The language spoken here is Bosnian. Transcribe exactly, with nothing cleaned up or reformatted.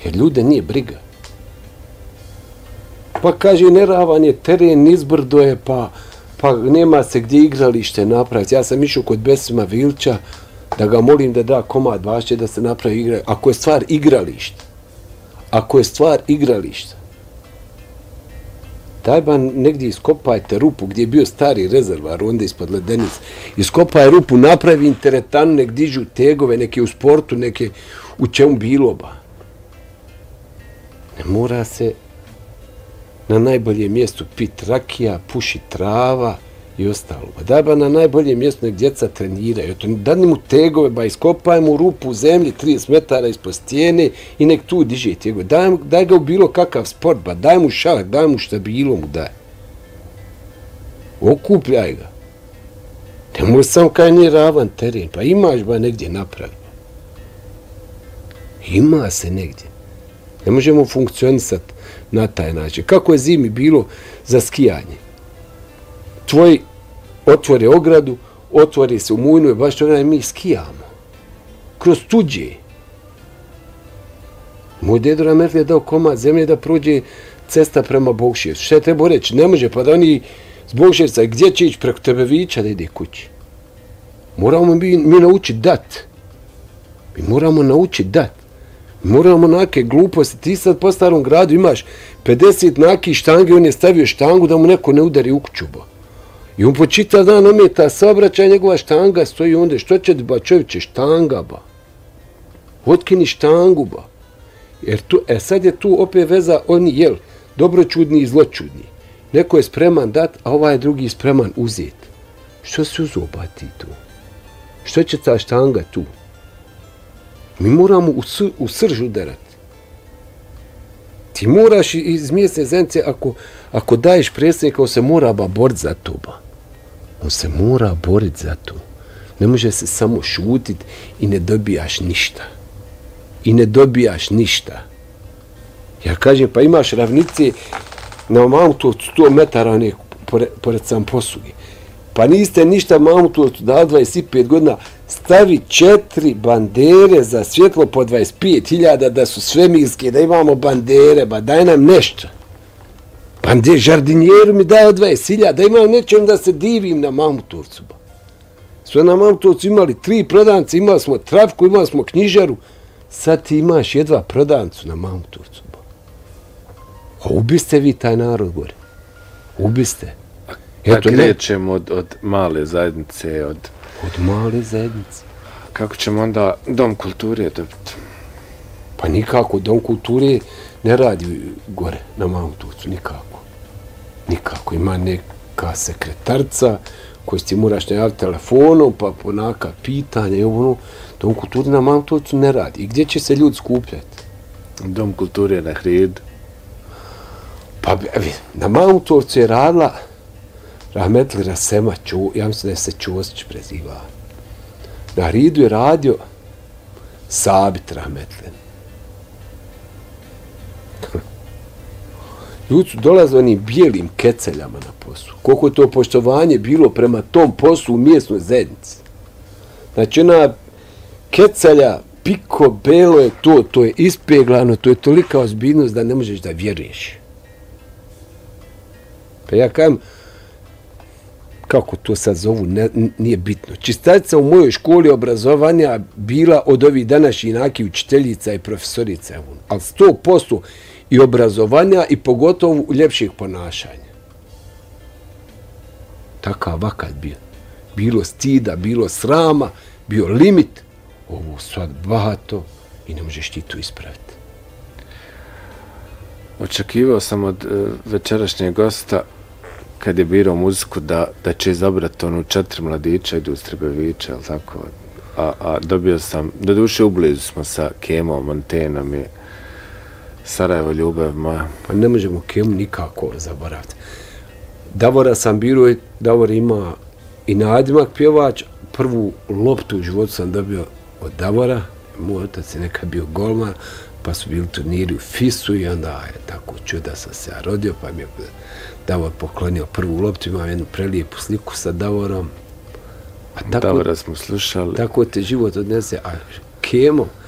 Jer ljude nije briga. Pa kaže, neravan je teren, nizbrdo je, pa, pa nema se gdje igralište napraviti. Ja sam išao kod Besima Vilča da ga molim da da komad vašće da se napravi igralište. Ako je stvar igrališta, ako je stvar igrališta, daj ba negdje iskopajte rupu gdje je bio stari rezervar, onda ispod Ledenice. Iskopaj rupu, napravi teretanu, nek dižu tegove, neke u sportu, neke u čemu bilo ba. Ne mora se na najbolje mjestu pit rakija, puši trava i ostalo. Ba daj ba na najbolje mjestu nek djeca treniraju. Dadni mu tegove, ba iskopaj mu rupu u zemlji trideset metara ispod stijene i nek tu diže tegove. Daj, daj ga u bilo kakav sport, ba daj mu šalak, daj mu šta bilo mu daj. Okupljaj ga. Ne može sam kaj nije ravan teren, pa imaš ba negdje napraviti. Ima se negdje. Ne možemo funkcionisati na taj način. Kako je zimi bilo za skijanje? Tvoji otvore ogradu, otvori se u mujnu i baš toga mi skijamo. Kroz tuđe. Moj dedo Rametli je dao komad zemlje da prođe cesta prema Bogševcu. Šta je trebao reći? Ne može, pa da oni s Bogševca, gdje će ići preko Tebevića da ide kući? Moramo mi, mi naučiti dat. Mi moramo naučiti dat. Moramo nake gluposti. Ti sad po starom gradu imaš pedeset nakih štange, on je stavio štangu da mu neko ne udari u kuću. Ba. I on po čitav dan ometa saobraćaj, njegova štanga stoji onda. Što će ba čovječe štanga ba? Otkini štangu ba. Jer tu, e sad je tu opet veza oni jel, dobročudni i zločudni. Neko je spreman dat, a ovaj drugi spreman uzet. Što se uzo ba ti tu? Što će ta štanga tu? Mi moramo u, s, u srž udarati. Ti moraš iz mjesne zence, ako, ako daješ predsjednika, on se mora ba boriti za to. Ba. On se mora boriti za to. Ne može se samo šutit i ne dobijaš ništa. I ne dobijaš ništa. Ja kažem, pa imaš ravnice na Mamutovcu sto metara ne, pored, pored sam posuge. Pa niste ništa Mamutovcu dali dvadeset pet godina, stavi četiri bandere za svjetlo po dvadeset pet hiljada da su svemirske, da imamo bandere, ba daj nam nešto. Bandere, žardinjeru mi daje dvadeset hiljada, da imam nečem da se divim na Mamutovcu. Ba. Sve na Mamutovcu imali tri prodavnice, imali smo travku, imali smo knjižaru, sad ti imaš jedva prodavnicu na Mamutovcu. Ba. A ubiste vi taj narod gore. Ubiste. Da krećemo od, od male zajednice, od... Od male zajednice. Kako ćemo onda Dom kulture dobiti? Pa nikako, Dom kulture ne radi gore na Mamutovcu, nikako. Nikako, ima neka sekretarca koju ti moraš najaviti telefonom, pa ponaka pitanja i ono. Dom kulture na Mamutovcu ne radi. I gdje će se ljudi skupljati? Dom kulture na Hridu. Pa na Mamutovcu je radila Rahmetli Rasema, Čo, ja mislim da se Ćosić preziva. Na Hridu je radio Sabit Rahmetli. Ljudi su dolazili onim bijelim keceljama na poslu. Koliko je to poštovanje bilo prema tom poslu u mjesnoj zajednici. Znači ona kecelja, piko, belo je to, to je ispeglano, to je tolika ozbiljnost da ne možeš da vjeruješ. Pa ja kajem, kako to sad zovu, ne, nije bitno. Čistačica u mojoj školi obrazovanja bila od ovih današnjih naki učiteljica i profesorica. Ali sto posto i obrazovanja i pogotovo ljepših ponašanja. Takav vakat bio. Bilo stida, bilo srama, bio limit. Ovo sad bahato i ne možeš ti to ispraviti. Očekivao sam od uh, večerašnjeg gosta kad je birao muziku da, da će izabrati onu četiri mladića idu s Trebevića, ali tako. A, a dobio sam, do duše ublizu smo sa Kemom, Antenom i Sarajevo ljubav moja. Pa ne možemo Kemu nikako zaboraviti. Davora sam birao i Davor ima i nadimak pjevač. Prvu loptu u životu sam dobio od Davora. Moj otac je nekad bio golman, pa su bili turniri u Fisu i onda je tako čuda sam se ja rodio, pa mi je Davor poklonio prvu loptu, imam jednu prelijepu sliku sa Davorom. A tako, Davora smo slušali. Tako te život odnese. A Kemo,